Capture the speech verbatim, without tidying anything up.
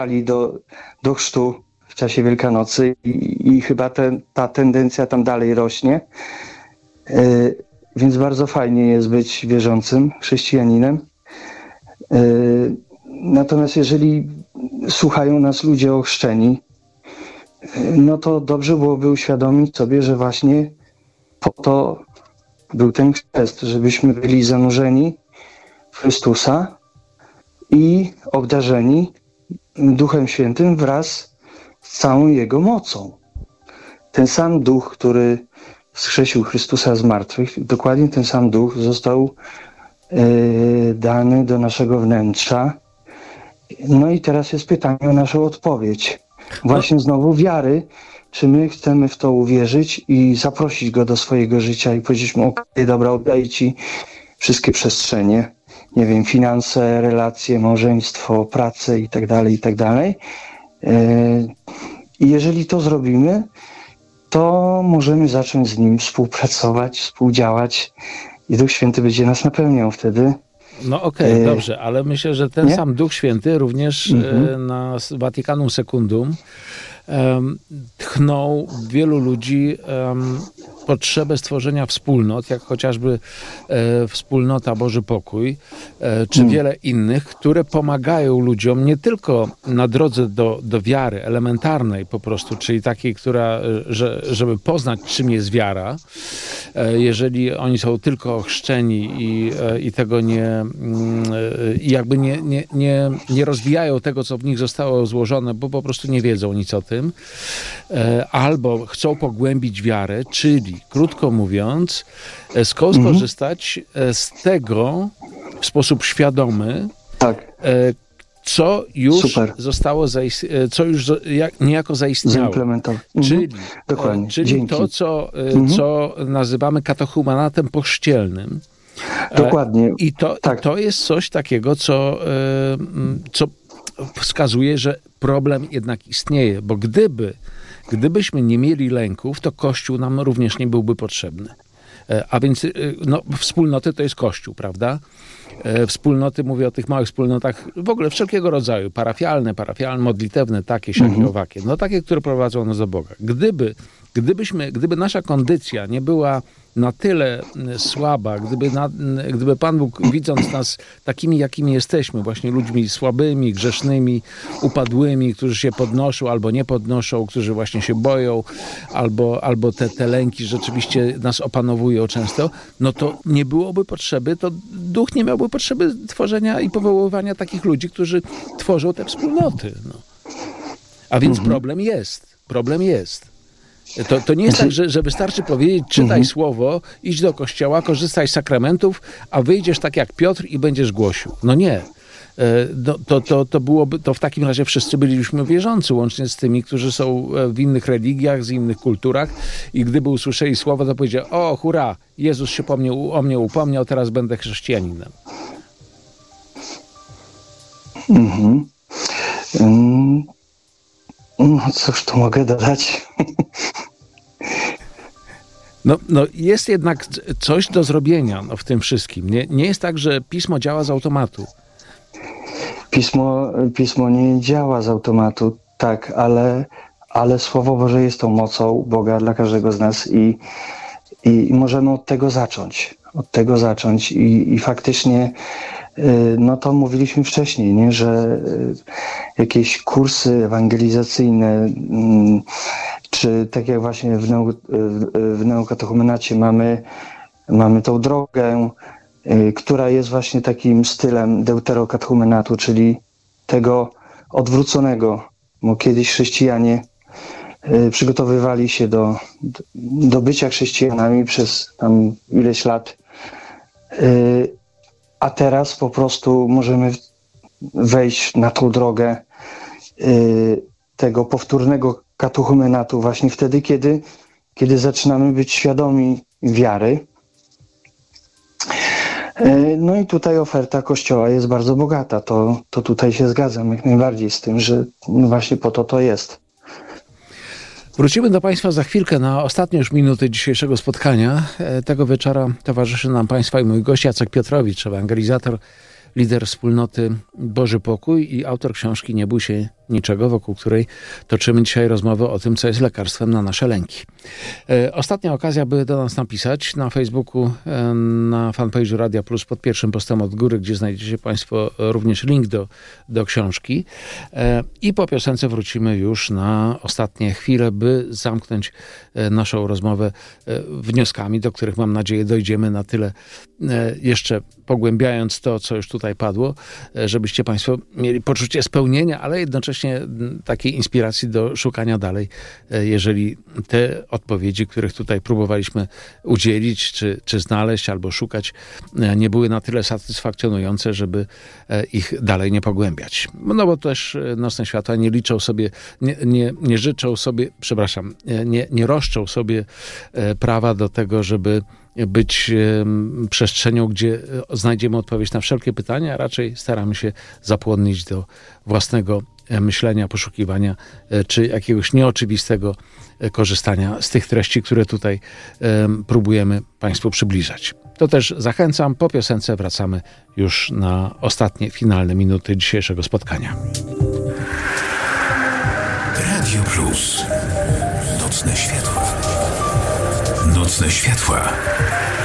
zabierali do, do chrztu w czasie Wielkanocy i, i chyba ten, ta tendencja tam dalej rośnie. Yy, więc bardzo fajnie jest być wierzącym chrześcijaninem. Yy, natomiast jeżeli słuchają nas ludzie ochrzczeni, yy, no to dobrze byłoby uświadomić sobie, że właśnie po to był ten chrzest, żebyśmy byli zanurzeni w Chrystusa i obdarzeni Duchem Świętym wraz z całą Jego mocą. Ten sam Duch, który wskrzesił Chrystusa z martwych, dokładnie ten sam Duch został yy, dany do naszego wnętrza. No i teraz jest pytanie o naszą odpowiedź. Właśnie znowu wiary, czy my chcemy w to uwierzyć i zaprosić Go do swojego życia i powiedzieć Mu, okej, dobra, oddaję Ci wszystkie przestrzenie, nie wiem, finanse, relacje, małżeństwo, pracę i tak dalej, i tak dalej. I jeżeli to zrobimy, to możemy zacząć z Nim współpracować, współdziałać i Duch Święty będzie nas napełniał wtedy. No okej, okay, dobrze, ale myślę, że ten nie? sam Duch Święty również mm-hmm. na Vaticanum Secundum um, tchnął wielu ludzi um, potrzebę stworzenia wspólnot, jak chociażby e, wspólnota Boży Pokój, e, czy mm. wiele innych, które pomagają ludziom nie tylko na drodze do, do wiary elementarnej po prostu, czyli takiej, która, że, żeby poznać, czym jest wiara, e, jeżeli oni są tylko ochrzczeni i, e, i tego nie, e, jakby nie, nie, nie, nie rozwijają tego, co w nich zostało złożone, bo po prostu nie wiedzą nic o tym, e, albo chcą pogłębić wiarę, czyli krótko mówiąc, skąd mhm. skorzystać z tego w sposób świadomy, tak. co już Super. zostało, zaist- co już niejako zaistniało. Mhm. Czyli, Dokładnie. czyli to, co, mhm. co nazywamy katechumanatem pochrzcielnym. Dokładnie. I to, tak. i to jest coś takiego, co, co wskazuje, że problem jednak istnieje, bo gdyby Gdybyśmy nie mieli lęków, to Kościół nam również nie byłby potrzebny. A więc no, wspólnoty to jest Kościół, prawda? Wspólnoty, mówię o tych małych wspólnotach w ogóle wszelkiego rodzaju, parafialne, parafialne, modlitewne, takie, siakie, mm-hmm. owakie. No takie, które prowadzą nas do Boga. Gdyby, gdybyśmy, gdyby nasza kondycja nie była na tyle słaba, gdyby, na, gdyby Pan Bóg, widząc nas takimi, jakimi jesteśmy, właśnie ludźmi słabymi, grzesznymi, upadłymi, którzy się podnoszą albo nie podnoszą, którzy właśnie się boją, albo, albo te, te lęki rzeczywiście nas opanowują często, no to nie byłoby potrzeby, to Duch nie miałby potrzeby tworzenia i powoływania takich ludzi, którzy tworzą te wspólnoty. No. A więc mhm. problem jest. Problem jest. To, to nie jest tak, że, że wystarczy powiedzieć, czytaj mhm. słowo, idź do kościoła, korzystaj z sakramentów, a wyjdziesz tak jak Piotr i będziesz głosił. No nie. To, to, to, to byłoby, to w takim razie wszyscy bylibyśmy wierzący, łącznie z tymi, którzy są w innych religiach, z innych kulturach i gdyby usłyszeli słowo, to powiedzieli, o hurra, Jezus się po mnie, o mnie upomniał, teraz będę chrześcijaninem. Mhm. Um. No cóż tu mogę dodać? No, no jest jednak coś do zrobienia no, w tym wszystkim. Nie, nie jest tak, że Pismo działa z automatu. Pismo, pismo nie działa z automatu, tak, ale, ale Słowo Boże jest tą mocą Boga dla każdego z nas i, i możemy od tego zacząć. Od tego zacząć i, i faktycznie no to mówiliśmy wcześniej, nie, że jakieś kursy ewangelizacyjne, czy tak jak właśnie w, neu, w neokatechumenacie mamy, mamy tą drogę, która jest właśnie takim stylem deuterokatechumenatu, czyli tego odwróconego, bo kiedyś chrześcijanie przygotowywali się do, do bycia chrześcijanami przez tam ileś lat, a teraz po prostu możemy wejść na tą drogę y, tego powtórnego katechumenatu właśnie wtedy, kiedy, kiedy zaczynamy być świadomi wiary. Y, no i tutaj oferta Kościoła jest bardzo bogata. To, to tutaj się zgadzam jak najbardziej z tym, że właśnie po to to jest. Wrócimy do Państwa za chwilkę na ostatnie już minuty dzisiejszego spotkania. Tego wieczora towarzyszy nam Państwa i mój gość Jacek Piotrowicz, ewangelizator, lider wspólnoty Boży Pokój i autor książki Nie bój się niczego, wokół której toczymy dzisiaj rozmowę o tym, co jest lekarstwem na nasze lęki. E, ostatnia okazja, by do nas napisać na Facebooku, e, na fanpage'u Radia Plus pod pierwszym postem od góry, gdzie znajdziecie państwo również link do, do książki. E, I po piosence wrócimy już na ostatnie chwile, by zamknąć e, naszą rozmowę e, wnioskami, do których mam nadzieję dojdziemy na tyle, e, jeszcze pogłębiając to, co już tutaj padło, e, żebyście państwo mieli poczucie spełnienia, ale jednocześnie m, takiej inspiracji do szukania dalej, e, jeżeli te odpowiedzi, których tutaj próbowaliśmy udzielić, czy, czy znaleźć, albo szukać, e, nie były na tyle satysfakcjonujące, żeby e, ich dalej nie pogłębiać. No bo też e, Nocne Światła nie liczą sobie, nie, nie, nie życzą sobie, przepraszam, e, nie, nie roszczą sobie e, prawa do tego, żeby być e, przestrzenią, gdzie znajdziemy odpowiedź na wszelkie pytania, a raczej staramy się zapłodnić do własnego myślenia, poszukiwania, czy jakiegoś nieoczywistego korzystania z tych treści, które tutaj um, próbujemy państwu przybliżać. To też zachęcam. Po piosence wracamy już na ostatnie, finalne minuty dzisiejszego spotkania. Radio Plus. Nocne Światła. Nocne Światła.